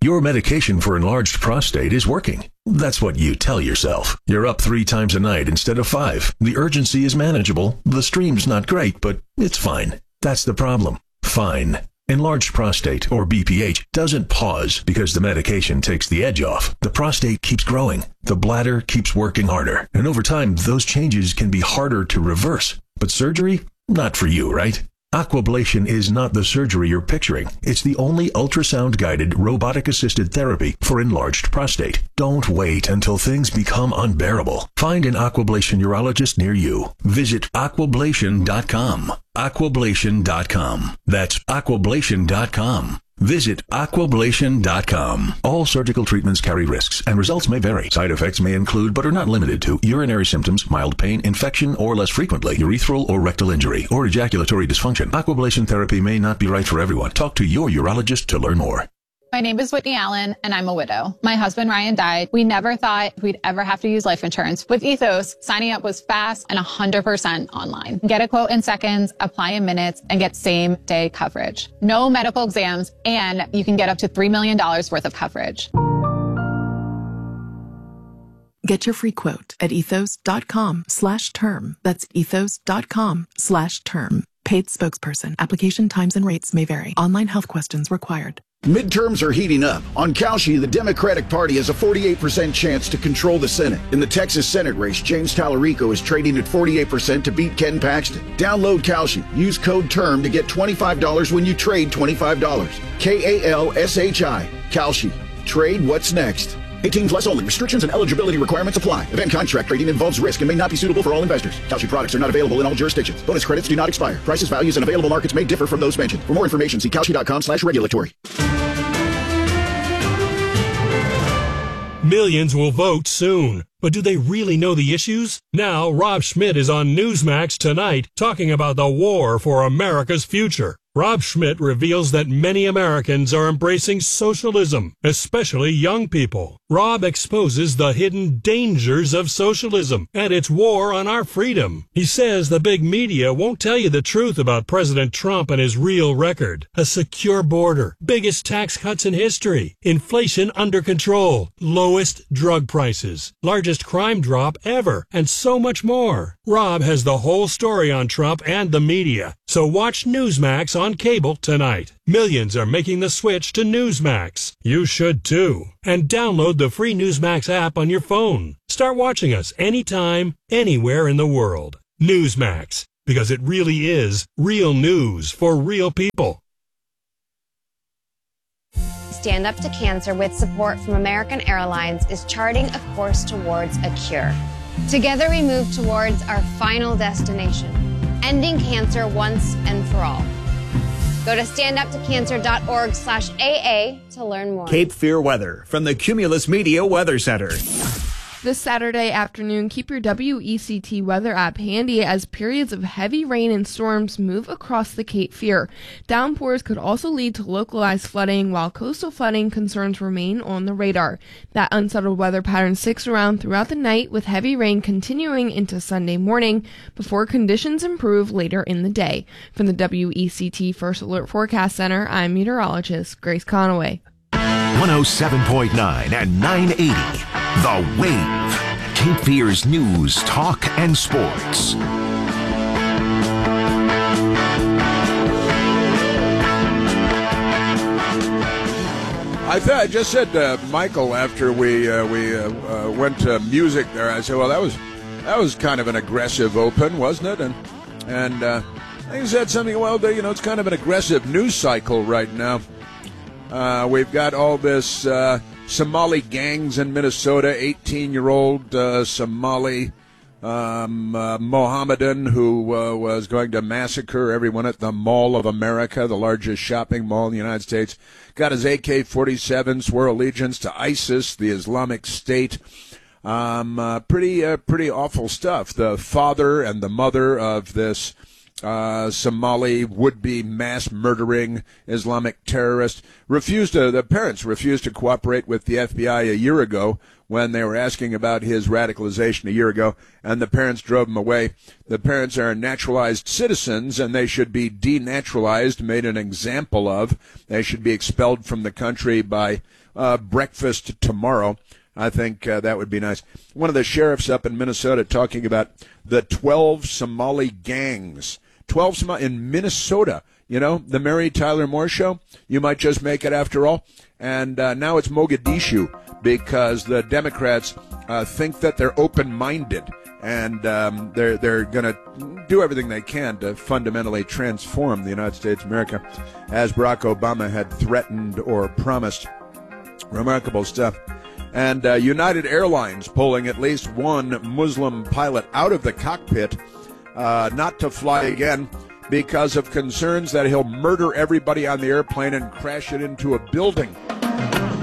Your medication for enlarged prostate is working. That's what you tell yourself. You're up 3 times a night instead of 5. The urgency is manageable. The stream's not great, but it's fine. That's the problem. Fine. Enlarged prostate, or BPH, doesn't pause because the medication takes the edge off. The prostate keeps growing. The bladder keeps working harder. And over time, those changes can be harder to reverse. But surgery? Not for you, right? Aquablation is not the surgery you're picturing. It's the only ultrasound-guided, robotic-assisted therapy for enlarged prostate. Don't wait until things become unbearable. Find an Aquablation urologist near you. Visit aquablation.com. Aquablation.com. That's aquablation.com. Visit aquablation.com. All surgical treatments carry risks, and results may vary. Side effects may include, but are not limited to, urinary symptoms, mild pain, infection, or less frequently, urethral or rectal injury, or ejaculatory dysfunction. Aquablation therapy may not be right for everyone. Talk to your urologist to learn more. My name is Whitney Allen, and I'm a widow. My husband, Ryan, died. We never thought we'd ever have to use life insurance. With Ethos, signing up was fast and 100% online. Get a quote in seconds, apply in minutes, and get same-day coverage. No medical exams, and you can get up to $3 million worth of coverage. Get your free quote at ethos.com/term. That's ethos.com/term. Paid spokesperson. Application times and rates may vary. Online health questions required. Midterms are heating up. On Kalshi, the Democratic Party has a 48% chance to control the Senate. In the Texas Senate race, James Tallarico is trading at 48% to beat Ken Paxton. Download Kalshi. Use code TERM to get $25 when you trade $25. KALSHI. Kalshi. Trade what's next. 18 plus only. Restrictions and eligibility requirements apply. Event contract trading involves risk and may not be suitable for all investors. Kalshi products are not available in all jurisdictions. Bonus credits do not expire. Prices, values, and available markets may differ from those mentioned. For more information, see kalshi.com/regulatory. Millions will vote soon. But do they really know the issues? Now, Rob Schmidt is on Newsmax tonight talking about the war for America's future. Rob Schmidt reveals that many Americans are embracing socialism, especially young people. Rob exposes the hidden dangers of socialism and its war on our freedom. He says the big media won't tell you the truth about President Trump and his real record. A secure border, biggest tax cuts in history, inflation under control, lowest drug prices, largest crime drop ever, and so much more. Rob has the whole story on Trump and the media, so watch Newsmax on cable tonight. Millions are making the switch to Newsmax. You should too. And download the free Newsmax app on your phone. Start watching us anytime, anywhere in the world. Newsmax, because it really is real news for real people. Stand Up to Cancer, with support from American Airlines, is charting a course towards a cure. Together we move towards our final destination, ending cancer once and for all. Go to standuptocancer.org/AA to learn more. Cape Fear weather from the Cumulus Media Weather Center. This Saturday afternoon, keep your WECT weather app handy as periods of heavy rain and storms move across the Cape Fear. Downpours could also lead to localized flooding, while coastal flooding concerns remain on the radar. That unsettled weather pattern sticks around throughout the night, with heavy rain continuing into Sunday morning before conditions improve later in the day. From the WECT First Alert Forecast Center, I'm meteorologist Grace Conaway. 107.9 and 980. The Wave. Cape Fear's news, talk, and sports. I just said to Michael after we went to music there, I said, well, that was kind of an aggressive open, wasn't it? And he said something, well, it's kind of an aggressive news cycle right now. We've got all this Somali gangs in Minnesota, 18-year-old Somali Mohammedan who was going to massacre everyone at the Mall of America, the largest shopping mall in the United States. Got his AK-47, swore allegiance to ISIS, the Islamic State. Pretty awful stuff. The father and the mother of this Somali would-be mass-murdering Islamic terrorist the parents refused to cooperate with the FBI a year ago when they were asking about his radicalization a year ago, and the parents drove him away. The parents are naturalized citizens, and they should be denaturalized, made an example of. They should be expelled from the country by breakfast tomorrow. I think that would be nice. One of the sheriffs up in Minnesota talking about the 12 Somali gangs. 12 Somali in Minnesota. You know, the Mary Tyler Moore Show. You might just make it after all. And now it's Mogadishu because the Democrats think that they're open-minded. And they're going to do everything they can to fundamentally transform the United States of America, as Barack Obama had threatened or promised. Remarkable stuff. And United Airlines pulling at least one Muslim pilot out of the cockpit, not to fly again, because of concerns that he'll murder everybody on the airplane and crash it into a building.